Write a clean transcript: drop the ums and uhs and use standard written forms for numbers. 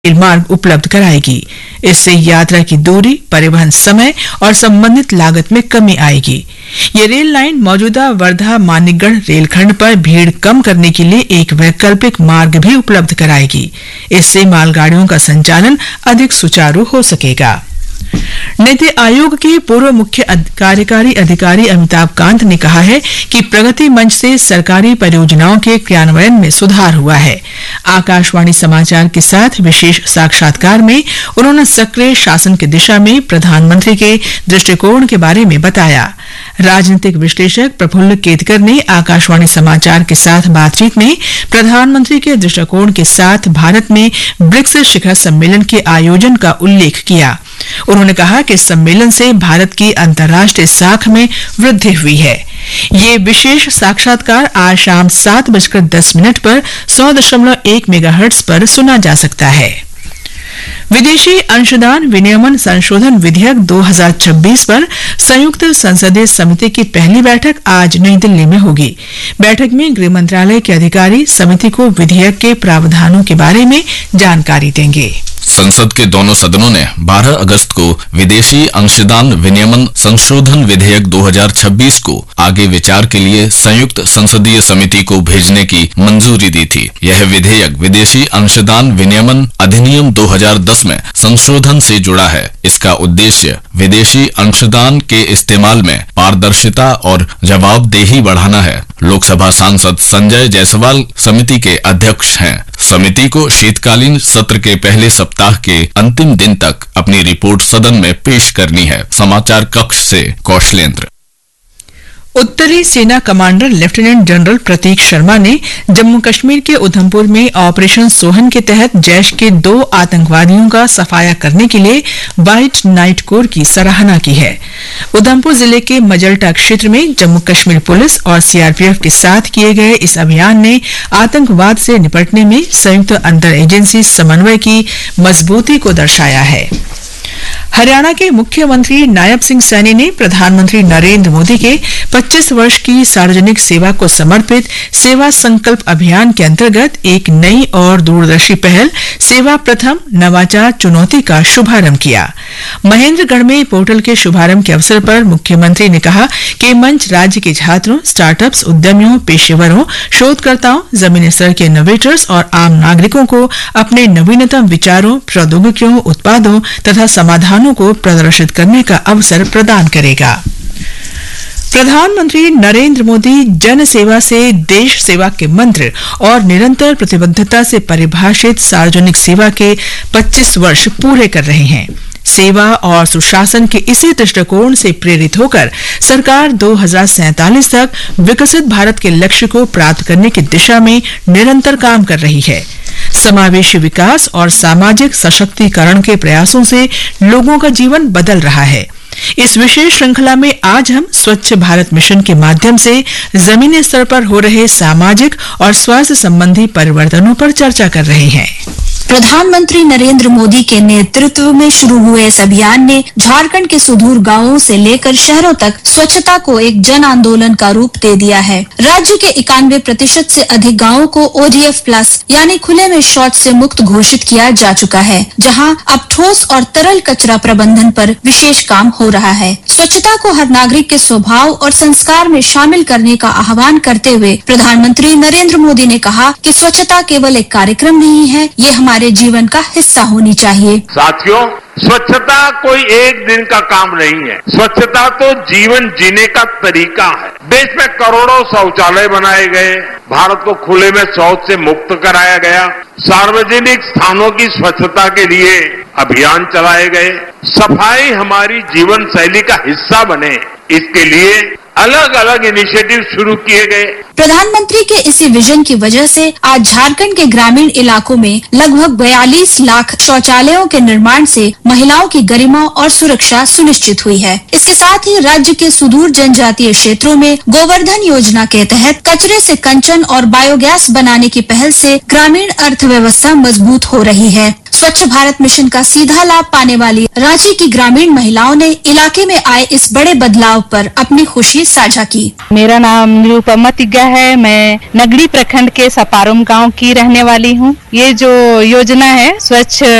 Rail मार्ग उपलब्ध कराएगी। इससे यात्रा की दूरी, परिवहन समय और संबंधित लागत में कमी आएगी। ये रेल लाइन मौजूदा वर्धा मानिकगढ़ रेलखंड पर भीड़ कम करने के लिए एक वैकल्पिक मार्ग भी उपलब्ध कराएगी। इससे मालगाड़ियों का संचालन अधिक सुचारू हो सकेगा। नीति आयोग के पूर्व मुख्य कार्यकारी अधिकारी अमिताभ कांत ने कहा है कि प्रगति मंच से सरकारी परियोजनाओं के क्रियान्वयन में सुधार हुआ है। आकाशवाणी समाचार के साथ विशेष साक्षात्कार में उन्होंने सक्रिय शासन की दिशा में प्रधानमंत्री के दृष्टिकोण के बारे में बताया। राजनीतिक विश्लेषक प्रफुल्ल केतकर ने आकाशवाणी समाचार के साथ बातचीत में प्रधानमंत्री के दृष्टिकोण के साथ भारत में ब्रिक्स शिखर सम्मेलन के आयोजन का उल्लेख किया। उन्होंने कहा कि इस सम्मेलन से भारत की अंतर्राष्ट्रीय साख में वृद्धि हुई है। ये विशेष साक्षात्कार आज शाम 7:10 पर 100.1 मेगाहर्ट्ज पर सुना जा सकता है। विदेशी अंशदान विनियमन संशोधन विधेयक 2026 पर संयुक्त संसदीय समिति की पहली बैठक आज नई दिल्ली में होगी। बैठक में गृह मंत्रालय के अधिकारी समिति को विधेयक के प्रावधानों के बारे में जानकारी देंगे। संसद के दोनों सदनों ने 12 अगस्त को विदेशी अंशदान विनियमन संशोधन विधेयक 2026 को आगे विचार के लिए संयुक्त संसदीय समिति को भेजने की मंजूरी दी थी। यह विधेयक विदेशी अंशदान विनियमन अधिनियम 2010 में संशोधन से जुड़ा है। इसका उद्देश्य विदेशी अंशदान के इस्तेमाल में पारदर्शिता और जवाबदेही बढ़ाना है। लोकसभा सांसद संजय जायसवाल समिति के अध्यक्ष हैं। समिति को शीतकालीन सत्र के पहले सप्ताह के अंतिम दिन तक अपनी रिपोर्ट सदन में पेश करनी है। समाचार कक्ष से कौशलेंद्र। उत्तरी सेना कमांडर लेफ्टिनेंट जनरल प्रतीक शर्मा ने जम्मू कश्मीर के उधमपुर में ऑपरेशन सोहन के तहत जैश के 2 आतंकवादियों का सफाया करने के लिए व्हाइट नाइट कोर की सराहना की है। उधमपुर जिले के मजल्टा क्षेत्र में जम्मू कश्मीर पुलिस और सीआरपीएफ के साथ किए गए इस अभियान ने आतंकवाद से निपटने में संयुक्त अंतर एजेंसी समन्वय की मजबूती को दर्शाया है। हरियाणा के मुख्यमंत्री नायब सिंह सैनी ने प्रधानमंत्री नरेंद्र मोदी के 25 वर्ष की सार्वजनिक सेवा को समर्पित सेवा संकल्प अभियान के अंतर्गत एक नई और दूरदर्शी पहल सेवा प्रथम नवाचार चुनौती का शुभारंभ किया। महेंद्रगढ़ में पोर्टल के शुभारंभ के अवसर पर मुख्यमंत्री ने कहा कि मंच राज्य के छात्रों, स्टार्टअप्स, उद्यमियों, पेशेवरों, शोधकर्ताओं, जमीनी स्तर के इनोवेटर्स और आम नागरिकों को अपने नवीनतम विचारों, प्रौद्योगिकियों, उत्पादों तथा समाधानों को प्रदर्शित करने का अवसर प्रदान करेगा। प्रधानमंत्री नरेंद्र मोदी जन सेवा से देश सेवा के मंत्र और निरंतर प्रतिबद्धता से परिभाषित सार्वजनिक सेवा के 25 वर्ष पूरे कर रहे हैं। सेवा और सुशासन के इसी दृष्टिकोण से प्रेरित होकर सरकार 2047 तक विकसित भारत के लक्ष्य को प्राप्त करने की दिशा में निरंतर काम कर रही है। समावेशी विकास और सामाजिक सशक्तिकरण के प्रयासों से लोगों का जीवन बदल रहा है। इस विशेष श्रृंखला में आज हम स्वच्छ भारत मिशन के माध्यम से जमीनी स्तर पर हो रहे सामाजिक और स्वास्थ्य संबंधी परिवर्तनों पर चर्चा कर रहे हैं। प्रधानमंत्री नरेंद्र मोदी के नेतृत्व में शुरू हुए इस अभियान ने झारखंड के सुदूर गांवों से लेकर शहरों तक स्वच्छता को एक जन आंदोलन का रूप दे दिया है। राज्य के 91% से अधिक गांवों को ODF+ यानी खुले में शौच से मुक्त घोषित किया जा चुका है, जहां अब ठोस और तरल कचरा प्रबंधन पर विशेष काम हो रहा है। स्वच्छता को हर नागरिक के स्वभाव और संस्कार में शामिल करने का आह्वान करते हुए प्रधानमंत्री नरेंद्र मोदी ने कहा कि स्वच्छता केवल एक कार्यक्रम नहीं है, ये हमारे जीवन का हिस्सा होनी चाहिए। साथियों, स्वच्छता कोई एक दिन का काम नहीं है। स्वच्छता तो जीवन जीने का तरीका है। देश में करोड़ों शौचालय बनाए गए, भारत को खुले में शौच से मुक्त कराया गया, सार्वजनिक स्थानों की स्वच्छता के लिए अभियान चलाए गए। सफाई हमारी जीवन शैली का हिस्सा बने, इसके लिए अलग अलग इनिशिएटिव शुरू किए गए। प्रधानमंत्री के इसी विजन की वजह से आज झारखंड के ग्रामीण इलाकों में लगभग 42 लाख शौचालयों के निर्माण से महिलाओं की गरिमा और सुरक्षा सुनिश्चित हुई है। इसके साथ ही राज्य के सुदूर जनजातीय क्षेत्रों में गोवर्धन योजना के तहत कचरे से कंचन और बायोगैस बनाने की पहल से ग्रामीण अर्थव्यवस्था मजबूत हो रही है। स्वच्छ भारत मिशन का सीधा लाभ पाने वाली रांची की ग्रामीण महिलाओं ने इलाके में आए इस बड़े बदलाव पर अपनी खुशी साझा की। मेरा नाम निरुपमा तिग्गा है। मैं नगड़ी प्रखंड के सपारुम गांव की रहने वाली हूं। ये जो योजना है स्वच्छ